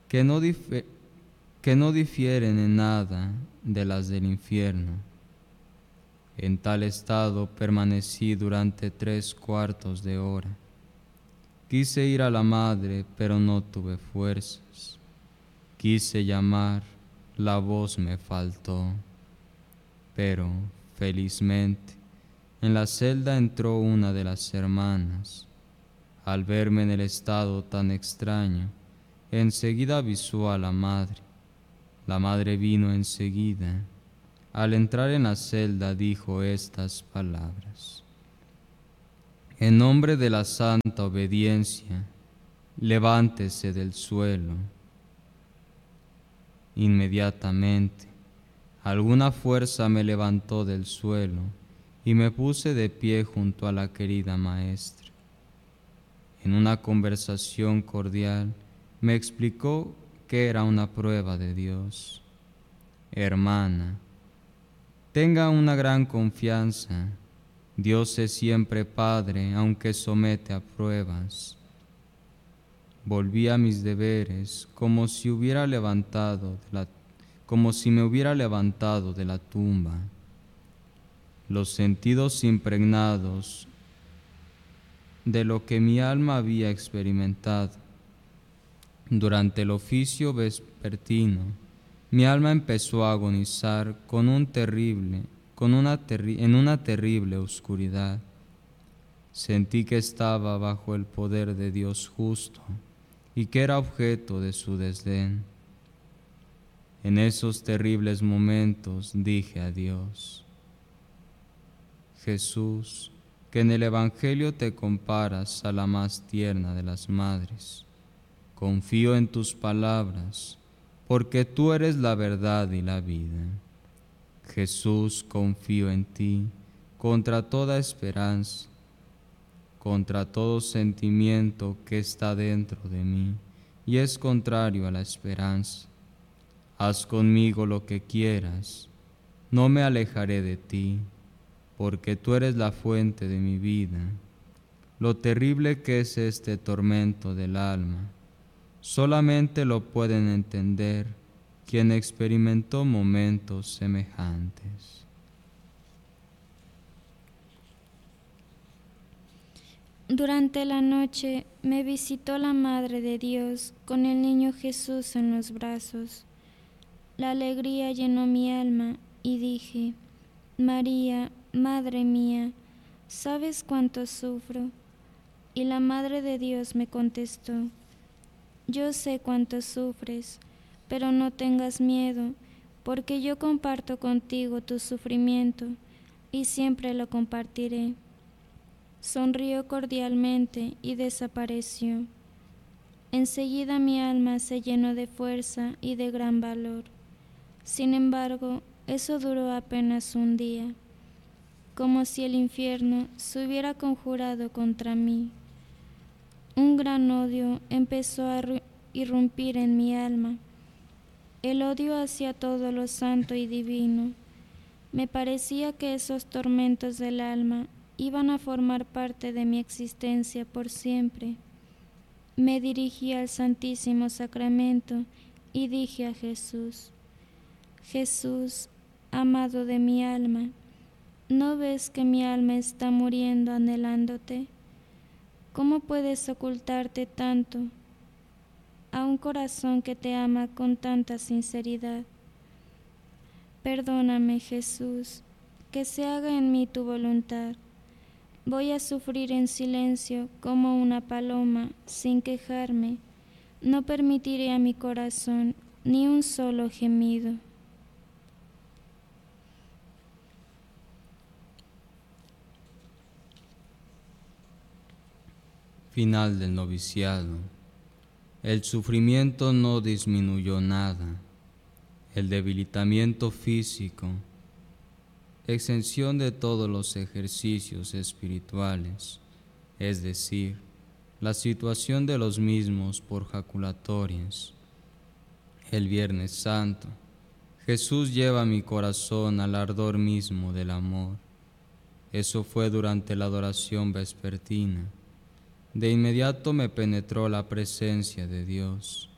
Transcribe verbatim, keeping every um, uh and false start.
que no, dif- que no difieren en nada de las del infierno. En tal estado permanecí durante tres cuartos de hora. Quise ir a la madre, pero no tuve fuerzas. Quise llamar, la voz me faltó. Pero, felizmente, en la celda entró una de las hermanas. Al verme en el estado tan extraño, enseguida avisó a la madre. La madre vino enseguida. Al entrar en la celda dijo estas palabras: en nombre de la santa obediencia, levántese del suelo. Inmediatamente, alguna fuerza me levantó del suelo y me puse de pie junto a la querida maestra. En una conversación cordial me explicó que era una prueba de Dios. Hermana, tenga una gran confianza. Dios es siempre Padre, aunque somete a pruebas. Volví a mis deberes como si hubiera levantado de la, como si me hubiera levantado de la tumba. Los sentidos impregnados de lo que mi alma había experimentado durante el oficio vespertino, mi alma empezó a agonizar con un terrible, con una terri- en una terrible oscuridad. Sentí que estaba bajo el poder de Dios justo y que era objeto de su desdén. En esos terribles momentos dije a Dios: Jesús, que en el Evangelio te comparas a la más tierna de las madres, confío en tus palabras, porque tú eres la verdad y la vida. Jesús, confío en ti contra toda esperanza, contra todo sentimiento que está dentro de mí y es contrario a la esperanza. Haz conmigo lo que quieras, no me alejaré de ti, porque tú eres la fuente de mi vida. Lo terrible que es este tormento del alma, solamente lo pueden entender quien experimentó momentos semejantes. Durante la noche me visitó la Madre de Dios con el niño Jesús en los brazos. La alegría llenó mi alma y dije: María, Madre mía, ¿sabes cuánto sufro? Y la Madre de Dios me contestó: yo sé cuánto sufres, pero no tengas miedo, porque yo comparto contigo tu sufrimiento y siempre lo compartiré. Sonrió cordialmente y desapareció. Enseguida mi alma se llenó de fuerza y de gran valor. Sin embargo, eso duró apenas un día, como si el infierno se hubiera conjurado contra mí. Un gran odio empezó a irrumpir en mi alma, el odio hacia todo lo santo y divino. Me parecía que esos tormentos del alma iban a formar parte de mi existencia por siempre. Me dirigí al Santísimo Sacramento y dije a Jesús: Jesús, amado de mi alma, ¿no ves que mi alma está muriendo anhelándote? ¿Cómo puedes ocultarte tanto a un corazón que te ama con tanta sinceridad? Perdóname, Jesús, que se haga en mí tu voluntad. Voy a sufrir en silencio como una paloma, sin quejarme. No permitiré a mi corazón ni un solo gemido. Final del noviciado. El sufrimiento no disminuyó nada. El debilitamiento físico, exención de todos los ejercicios espirituales, es decir, la situación de los mismos por jaculatorias. El Viernes Santo, Jesús lleva mi corazón al ardor mismo del amor. Eso fue durante la adoración vespertina. De inmediato me penetró la presencia de Dios.